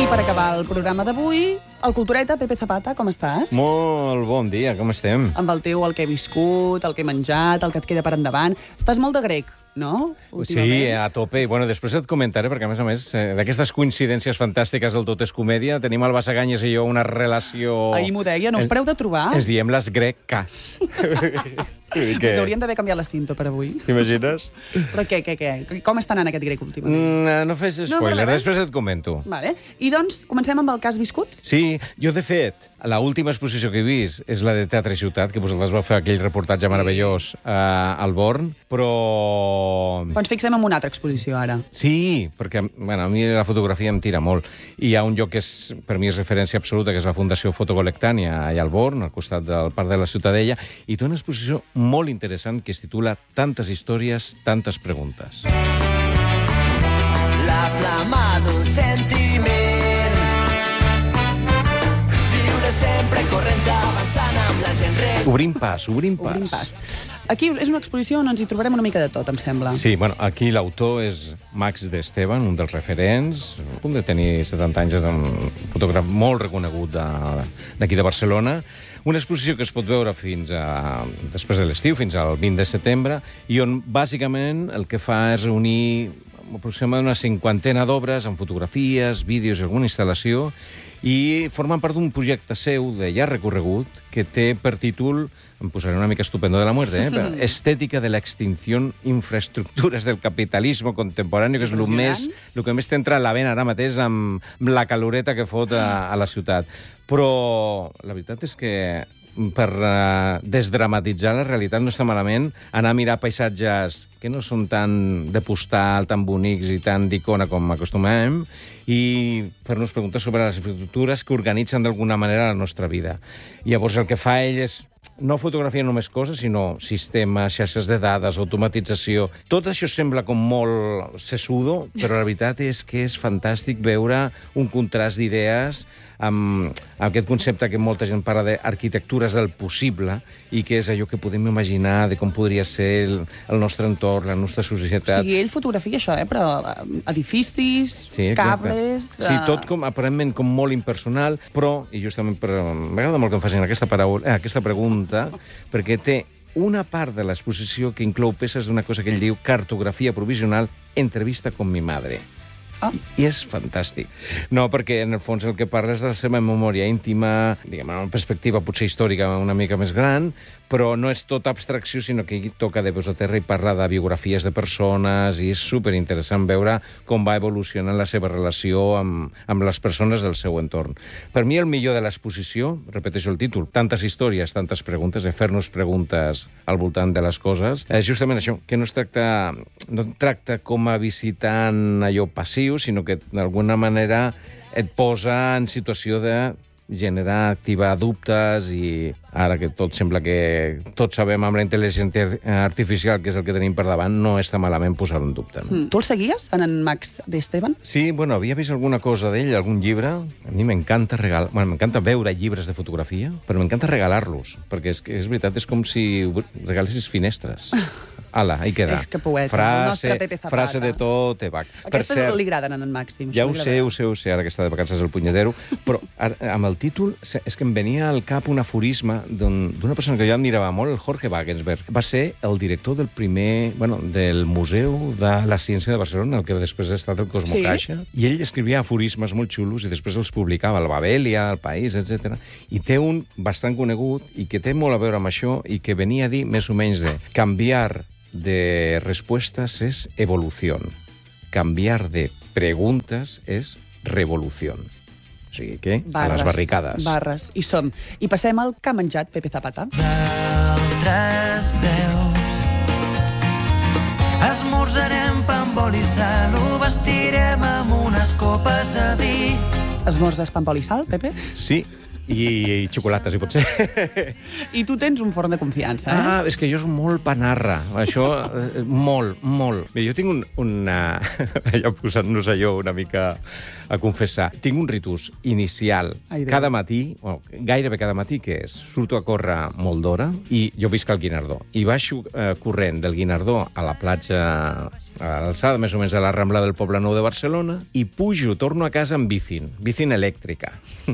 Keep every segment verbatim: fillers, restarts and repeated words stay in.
per acabar el programa d'avui, el Cultureta, Pepe Zapata, com estàs? Molt bon dia, com estem? Amb el teu, el que he viscut, el que he menjat, el que et queda per endavant. Estàs molt de grec, no? Sí, a tope. I bueno, després et comentaré, perquè a més a més, eh, d'aquestes coincidències fantàstiques del Tot és Comèdia, tenim el Basaganyes i jo una relació... Ahir m'ho deia, no us pareu de trobar? Ens diem les greques. Que... Hauríem d'haver canviat la cinta per avui. T'imagines? Però què, què, què? Com està anant aquest grec últimament? Mm, no fes spoiler, no, després et comento. Vale. I doncs, comencem amb el que has viscut? Sí, jo de fet, l'última exposició que he vist és la de Teatre Ciutat, que vosaltres vau fer aquell reportatge sí. meravellós eh, al Born, però... Però ens fixem en una altra exposició, ara. Sí, perquè bueno, a mi la fotografia em tira molt. I hi ha un lloc que és, per mi és referència absoluta, que és la Fundació Fotocolectània, allà al Born, al costat del Parc de la Ciutadella, i té una exposició molt interessant que es titula Tantes històries, tantes preguntes. La flama d'un sentiment, viure sempre corrents avançant amb la gent re... Obrim pas, obrim pas. Obrim pas. Aquí és una exposició on ens hi trobarem una mica de tot, em sembla. Sí, bueno, aquí l'autor és Max d'Esteban, un dels referents, a punt de tenir setanta anys, és un fotògraf molt reconegut d'aquí de, de Barcelona. Una exposició que es pot veure fins a, després de l'estiu, fins al vint de setembre, i on bàsicament el que fa és reunir aproximadament una cinquantena d'obres amb fotografies, vídeos i alguna instal·lació, i formen part d'un projecte seu de llarg recorregut que té per títol, em posaré una mica estupendo de la muerte, eh? Però, Estética de la extinción, infraestructures del capitalismo contemporáneo, que és el més, el que més t'entra a la vena ara mateix amb la caloreta que fot a, a la ciutat. Però la veritat és que per uh, desdramatitzar la realitat no està malament anar a mirar paisatges que no són tan de postal, tan bonics i tan d'icona com acostumem, i fer-nos preguntes sobre les infraestructures que organitzen d'alguna manera la nostra vida. I llavors el que fa ell és no fotografia només coses, sinó sistemes, xarxes de dades, automatització... Tot això sembla com molt sesudo, però la veritat és que és fantàstic veure un contrast d'idees amb, amb aquest concepte que molta gent parla d'arquitectures del possible i que és allò que podem imaginar de com podria ser el, el nostre entorn, la nostra societat. O sigui, ell fotografia això, eh? Però edificis, sí, cables... Sí, tot com, aparentment com molt impersonal, però, i justament per, m'agrada molt que em facin aquesta, paraula, eh, aquesta pregunta, perquè té una part de l'exposició que inclou peces d'una cosa que ell diu cartografia provisional, entrevista con mi madre. Ah. I és fantàstic. No, perquè en el fons el que parla és de la seva memòria íntima, diguem, en una perspectiva potser històrica una mica més gran, però no és tot abstracció, sinó que ell toca de peus a terra i parla de biografies de persones, i és superinteressant veure com va evolucionant la seva relació amb, amb les persones del seu entorn. Per mi el millor de l'exposició, repeteixo el títol, tantes històries, tantes preguntes, de fer-nos preguntes al voltant de les coses, és justament això, que no es tracta, no tracta com a visitant allò passiu, sinó que d'alguna manera et posa en situació de generar, activar dubtes, i ara que tot sembla que tots sabem amb la intel·ligència artificial que és el que tenim per davant, no està malament posar en dubte. No? Mm. Tu el seguies, en, en Max d'Esteban? Sí, bueno, havia vist alguna cosa d'ell, algun llibre. A mi m'encanta regalar... Bueno, m'encanta veure llibres de fotografia, però m'encanta regalar-los, perquè és, és veritat, és com si regalessis finestres. Ala, ahí queda. És que poeta, frase, el nostre Pepe Zapata. Frase de tot, te vac. Aquestes cert, li agraden en Màxim. Ja ho sé, ho sé, ho sé, ara que està de vacances el punyedero, però ara, amb el títol és que em venia al cap un aforisme d'una persona que jo admirava molt, el Jorge Wagensberg. Va ser el director del primer, bueno, del Museu de la Ciència de Barcelona, el que després ha estat el Cosmo Caixa, sí? I ell escrivia aforismes molt xulos i després els publicava al Babelia, al País, etcètera. I té un bastant conegut i que té molt a veure amb això i que venia a dir més o menys de canviar de respuestas es evolución. Cambiar de preguntas es revolución. O sigui que, barres, a les barricades. Barres, i som. I passem al que ha menjat Pepe Zapata. D'altres veus esmorzarem pa amb oli i sal, ho vestirem amb unes copes de vi. Esmorzes pa amb oli i sal, Pepe? Sí. I, i xocolata, si pot ser. I tu tens un forn de confiança, eh? Ah, és que jo soc molt panarra. Això, eh, molt, molt. Bé, jo tinc un... una... allò posant-nos allò una mica a confessar. Tinc un ritus inicial Ai, Déu. cada matí, o gairebé cada matí, que és, surto a córrer molt d'hora i jo visc al Guinardó. I baixo eh, corrent del Guinardó a la platja, a l'alçada més o menys de la Rambla del Poblenou de Barcelona, i pujo, torno a casa amb bicin, bicin elèctrica.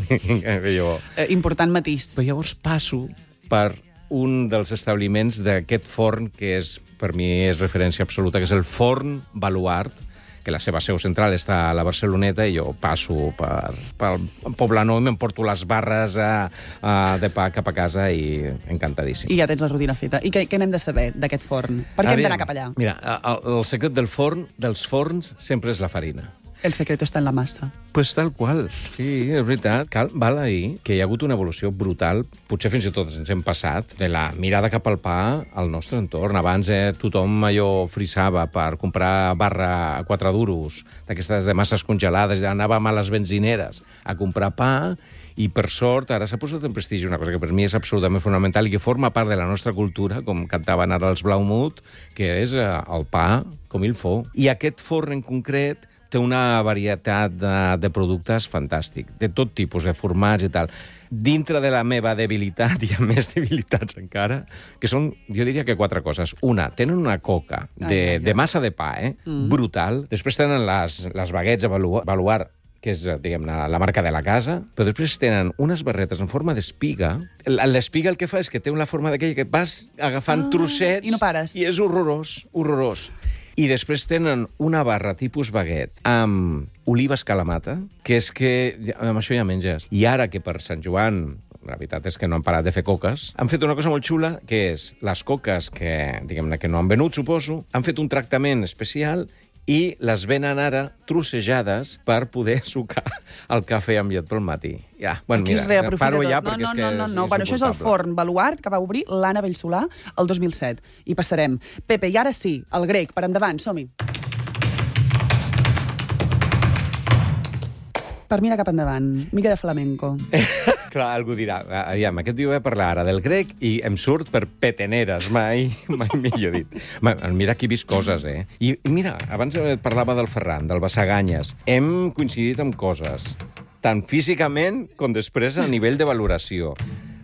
jo... Eh, important matís. Però llavors passo per un dels establiments d'aquest forn que és, per mi és referència absoluta, que és el Forn Baluart, que la seva seu central està a la Barceloneta, i jo passo per, pel Poblenou i m'emporto les barres a, a, de pa cap a casa i encantadíssim. I ja tens la rutina feta. I què, què n'hem de saber d'aquest forn? Per què hem d'anar cap allà? Mira, el, el secret del forn, dels forns, sempre és la farina. El secreto està en la massa. Pues tal qual, sí, és veritat. Cal, val a dir que hi ha hagut una evolució brutal, potser fins i tot ens hem passat, de la mirada cap al pa al nostre entorn. Abans eh, tothom allò frisava per comprar barra a quatre duros, d'aquestes de masses congelades, anàvem a les benzineres a comprar pa, i per sort ara s'ha posat en prestigi una cosa que per mi és absolutament fonamental i que forma part de la nostra cultura, com cantaven ara els Blaumut, que és eh, el pa com il faut. I aquest forn en concret té una varietat de, de productes fantàstic, de tot tipus, de formats i tal. Dintre de la meva debilitat, hi ha més debilitats encara, que són, jo diria que quatre coses. Una, tenen una coca de, ai, ai, ai. de massa de pa, eh? Mm. Brutal. Després tenen les, les baguettes a Baluart, que és, diguem-ne, la marca de la casa, però després tenen unes barretes en forma d'espiga. L'espiga el que fa és que té una forma d'aquella que vas agafant ah, trossets... I no pares. I és horrorós, horrorós. I després tenen una barra tipus baguette amb oliva escalamata, que és que amb això ja menges. I ara que per Sant Joan, la veritat és que no han parat de fer coques, han fet una cosa molt xula, que és les coques que, diguem-ne, que no han venut, suposo, han fet un tractament especial i les venen ara trossejades per poder sucar el cafè amb llet pel matí. Ja, bueno, aquí mira, paro ja no, perquè no, és que no, no, és, no. és Bueno, això és el Forn Baluart, que va obrir l'Anna Bellsolà el dos mil set. I passarem. Pepe, i ara sí, el grec, per endavant, som-hi. Per mi anar cap endavant. Mica de flamenco. Clar, algú dirà, aviam, aquest dia va parlar ara del grec i em surt per peteneres, mai, mai millor dit. Mira que he vist coses, eh? I mira, abans parlava del Ferran, del Bassaganyes. Hem coincidit amb coses, tant físicament com després a nivell de valoració.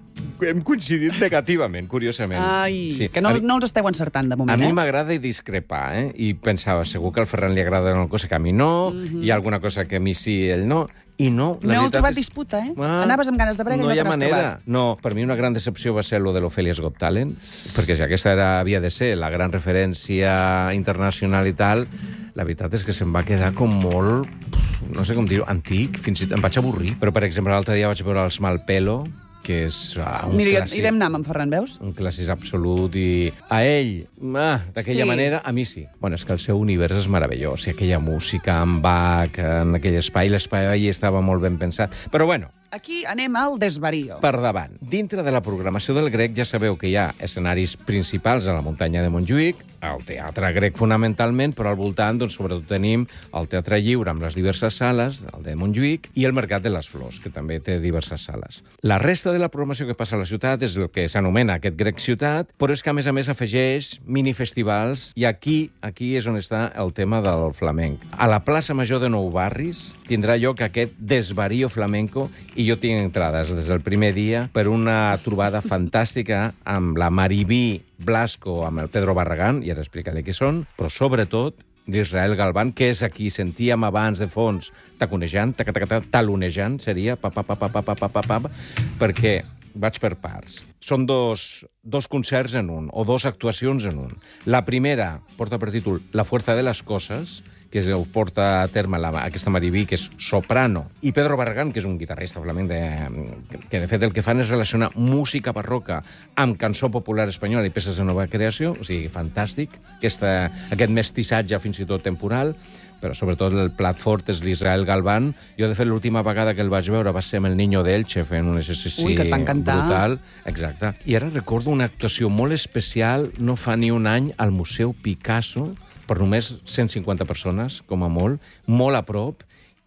Hem coincidit negativament, curiosament. Ai, sí. que no, mi, no us esteu encertant de moment, a eh? mi m'agrada discrepar, eh? I pensava, segur que al Ferran li agrada una cosa que a mi no, mm-hmm. hi ha alguna cosa que a mi sí, ell no, i no. La no heu trobat és... disputa, eh? Ah, Anaves amb ganes de brega no i no hi ha te n'has manera. trobat. No, per mi una gran decepció va ser lo de l'Ofelia's Got Talent, perquè si aquesta era, havia de ser la gran referència internacional i tal, la veritat és que se'm va quedar com molt, no sé com dir-ho, antic, fins i tot em vaig avorrir. Però, per exemple, l'altre dia vaig veure els Malpelo, que és uh, un Mira, clàssic. irem anar amb en Ferran, veus? Un clàssic absolut i a ell, ah, d'aquella Sí. manera, a mi sí. Bueno, és que el seu univers és meravellós, i aquella música amb Bach, en aquell espai, l'espai allà estava molt ben pensat. Però bueno, Aquí anem al desvarío. per davant. Dintre de la programació del grec ja sabeu que hi ha escenaris principals a la muntanya de Montjuïc, el teatre grec fonamentalment, però al voltant, doncs, sobretot tenim el Teatre Lliure amb les diverses sales, el de Montjuïc, i el Mercat de les Flors, que també té diverses sales. La resta de la programació que passa a la ciutat és el que s'anomena aquest grec ciutat, però és que a més a més afegeix minifestivals, i aquí aquí és on està el tema del flamenc. A la plaça Major de Nou Barris tindrà lloc aquest desvarío flamenco, i jo tinc entrades des del primer dia per una trobada fantàstica amb la Maribí Blasco, amb el Pedro Barragán, i ara explicaré què són, però sobretot d'Israel Galván, que és aquí sentíem abans de fons taconejant, talonejant, seria, pa, pa, pa, pa, pa, pa, pa, pa, pa, perquè vaig per parts. Són dos, dos concerts en un, o dos actuacions en un. La primera porta per títol La fuerza de las cosas, que ho porta a terme la, aquesta Maribí, que és soprano, i Pedro Barragán, que és un guitarrista flamenc, de, que de fet el que fan és relacionar música barroca amb cançó popular espanyola i peces de nova creació, o sigui, fantàstic, aquesta, aquest mestissatge fins i tot temporal, però sobretot el plat fort és l'Israel Galván. Jo, de fet, l'última vegada que el vaig veure va ser amb el Niño d'Elche, fent un exercici Ui, que et va encantar. brutal. Exacte. I ara recordo una actuació molt especial, no fa ni un any, al Museu Picasso, per només cent cinquanta persones, com a molt, molt a prop,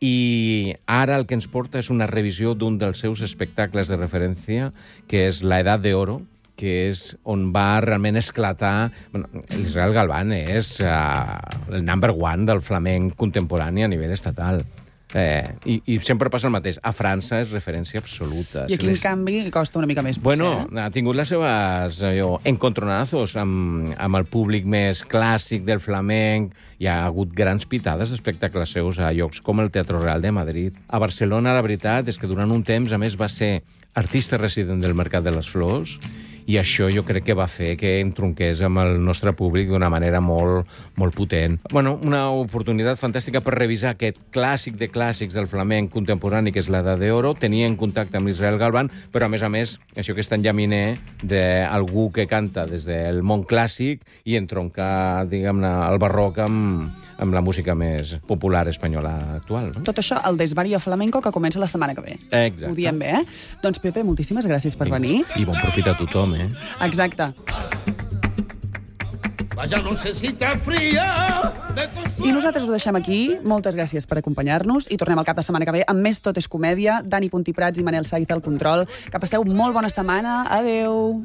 I ara el que ens porta és una revisió d'un dels seus espectacles de referència, que és La Edad de Oro, que és on va realment esclatar... Bueno, l'Israel Galván és uh, el number one del flamenc contemporani a nivell estatal. Eh, i, I sempre passa el mateix. A França és referència absoluta. I aquí, en canvi, costa una mica més, potser. Bueno, ha tingut les seves allò, encontronazos amb, amb el públic més clàssic del flamenc. Hi ha hagut grans pitades d'espectacles seus a llocs com el Teatro Real de Madrid. A Barcelona, la veritat és que durant un temps, a més, va ser artista resident del Mercat de les Flors, i això jo crec que va fer que entronqués amb el nostre públic d'una manera molt, molt potent. Bueno, una oportunitat fantàstica per revisar aquest clàssic de clàssics del flamenc contemporani, que és l'Edad de Oro. Tenia en contacte amb l'Israel Galván, però, a més a més, això que és tan llaminer d'algú que canta des del món clàssic i entronca, diguem-ne, el barroc amb, amb la música més popular espanyola actual. No? Tot això, el Desvario Flamenco, que comença la setmana que ve. Exacte. Ho diem bé, eh? Doncs, Pepe, moltíssimes gràcies per venir. I bon profit a tothom, eh? Exacte. Vaya nochecita fría de consuelo. I nosaltres ho deixem aquí. Moltes gràcies per acompanyar-nos i tornem al cap de setmana que ve amb més Tot és Comèdia. Dani Puntí Prats i Manel Saiz al control. Que passeu molt bona setmana. Adeu.